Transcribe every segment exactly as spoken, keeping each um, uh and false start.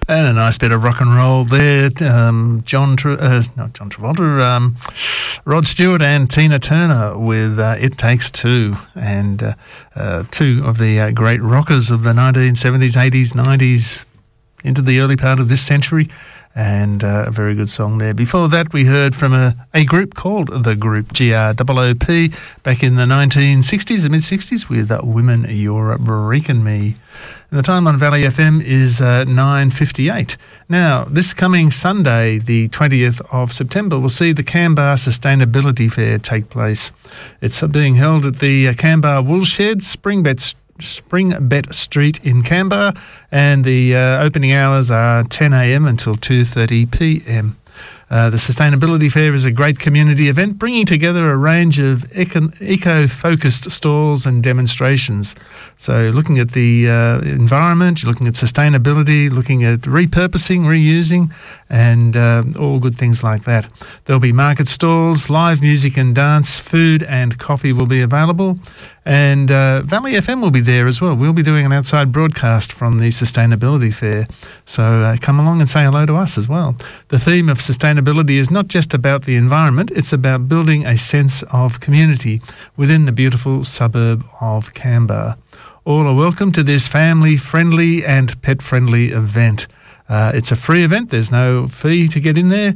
And a nice bit of rock and roll there. Um, John, Tra- uh, not John Travolta, um, Rod Stewart and Tina Turner with uh, It Takes Two. And uh, uh, two of the uh, great rockers of the nineteen seventies, eighties, nineties, into the early part of this century. And uh, a very good song there. Before that, we heard from a, a group called The Group, G R O O P, back in the nineteen sixties, the mid-sixties, with uh, Women, You're Breaking Me. And the time on Valley F M is uh, nine fifty-eight. Now, this coming Sunday, the twentieth of September, we'll see the Canberra Sustainability Fair take place. It's being held at the uh, Canberra Woolshed, Springbet Springbet Street in Canberra, and the uh, opening hours are ten a m until two thirty p m. Uh, the Sustainability Fair is a great community event bringing together a range of eco- eco-focused stalls and demonstrations. So looking at the uh, environment, you're looking at sustainability, looking at repurposing, reusing, and uh, all good things like that. There'll be market stalls, live music and dance, food and coffee will be available. And uh, Valley F M will be there as well. We'll be doing an outside broadcast from the Sustainability Fair. So uh, come along and say hello to us as well. The theme of sustainability is not just about the environment, it's about building a sense of community within the beautiful suburb of Canberra. All are welcome to this family-friendly and pet-friendly event. Uh, it's a free event. There's no fee to get in there.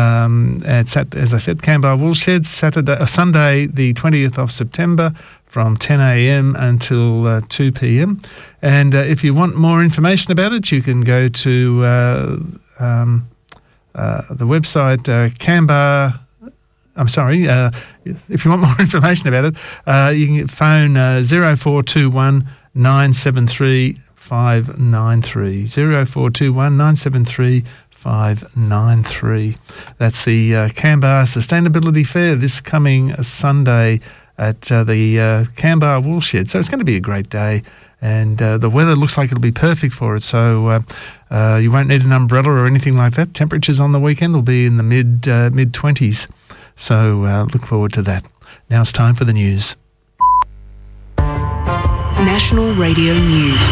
Um, it's at, as I said, Canberra Woolshed, Saturday, uh, Sunday, the twentieth of September, from ten a m until uh, two p m. And uh, if you want more information about it, you can go to uh, um, uh, the website uh, Canberra. I'm sorry. Uh, if you want more information about it, uh, you can phone uh, zero four two one nine seven three five nine three zero four two one nine seven three five nine three. That's the uh, Canberra Sustainability Fair this coming Sunday at uh, the uh, Canberra Woolshed. So it's going to be a great day, and uh, the weather looks like it'll be perfect for it. So uh, uh, you won't need an umbrella or anything like that. Temperatures on the weekend will be in the mid uh, mid twenties. So uh, look forward to that. Now it's time for the news. National Radio News.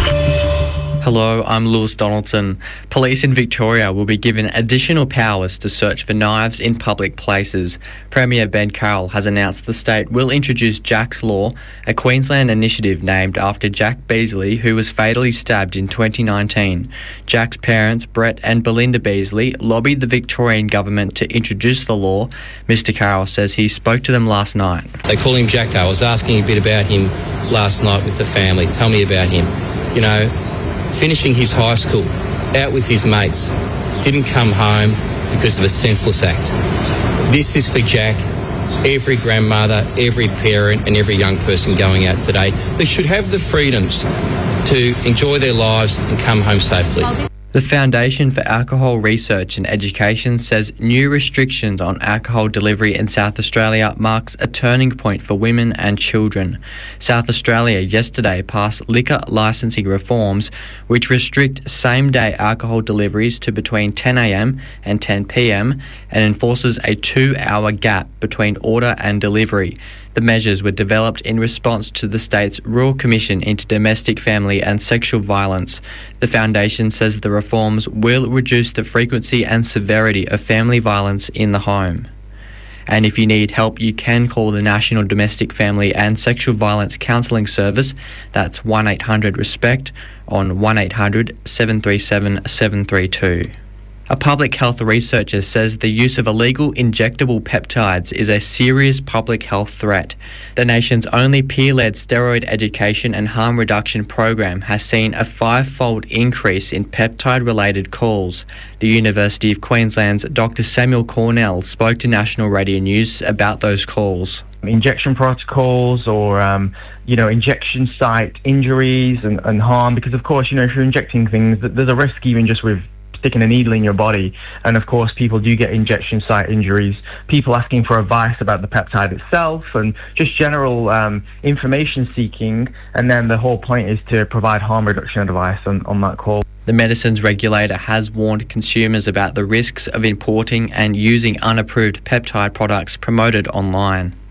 Hello, I'm Lewis Donaldson. Police in Victoria will be given additional powers to search for knives in public places. Premier Ben Carroll has announced the state will introduce Jack's Law, a Queensland initiative named after Jack Beasley, who was fatally stabbed in twenty nineteen. Jack's parents, Brett and Belinda Beasley, lobbied the Victorian government to introduce the law. Mister Carroll says he spoke to them last night. They call him Jacko. I was asking a bit about him last night with the family. Tell me about him. You know, finishing his high school, out with his mates, didn't come home because of a senseless act. This is for Jack, every grandmother, every parent and every young person going out today. They should have the freedoms to enjoy their lives and come home safely. The Foundation for Alcohol Research and Education says new restrictions on alcohol delivery in South Australia marks a turning point for women and children. South Australia yesterday passed liquor licensing reforms which restrict same-day alcohol deliveries to between ten a m and ten p m and enforces a two-hour gap between order and delivery. The measures were developed in response to the state's Royal Commission into Domestic, Family and Sexual Violence. The Foundation says the reforms will reduce the frequency and severity of family violence in the home. And if you need help, you can call the National Domestic, Family and Sexual Violence Counselling Service. That's one eight hundred RESPECT on one eight hundred seven three seven seven three two. A public health researcher says the use of illegal injectable peptides is a serious public health threat. The nation's only peer-led steroid education and harm reduction program has seen a five-fold increase in peptide-related calls. The University of Queensland's Doctor Samuel Cornell spoke to National Radio News about those calls. Injection protocols or, um, you know, injection site injuries and, and harm, because, of course, you know, if you're injecting things, there's a risk even just with sticking a needle in your body, and of course people do get injection site injuries, people asking for advice about the peptide itself and just general um, information seeking, and then the whole point is to provide harm reduction advice on, on that call. The medicines regulator has warned consumers about the risks of importing and using unapproved peptide products promoted online.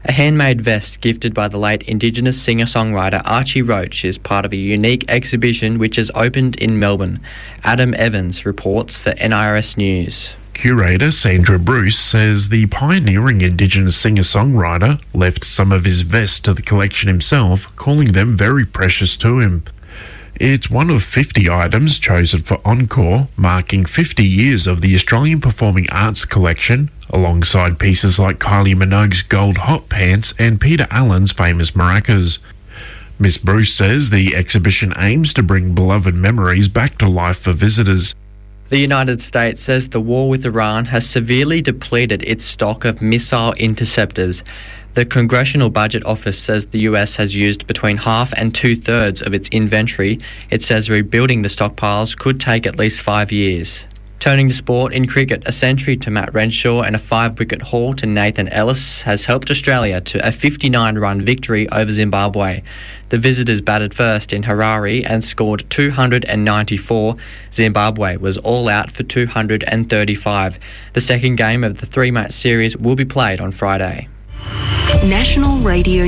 A handmade vest gifted by the late Indigenous singer-songwriter Archie Roach is part of a unique exhibition which has opened in Melbourne. Adam Evans reports for N I R S News. Curator Sandra Bruce says the pioneering Indigenous singer-songwriter left some of his vests to the collection himself, calling them very precious to him. It's one of fifty items chosen for Encore, marking fifty years of the Australian Performing Arts collection, alongside pieces like Kylie Minogue's gold hot pants and Peter Allen's famous maracas. Miss Bruce says the exhibition aims to bring beloved memories back to life for visitors. The United States says the war with Iran has severely depleted its stock of missile interceptors. The Congressional Budget Office says the U S has used between half and two-thirds of its inventory. It says rebuilding the stockpiles could take at least five years. Turning to sport, in cricket, a century to Matt Renshaw and a five-wicket haul to Nathan Ellis has helped Australia to a fifty-nine run victory over Zimbabwe. The visitors batted first in Harare and scored two hundred ninety-four. Zimbabwe was all out for two hundred thirty-five. The second game of the three-match series will be played on Friday. National Radio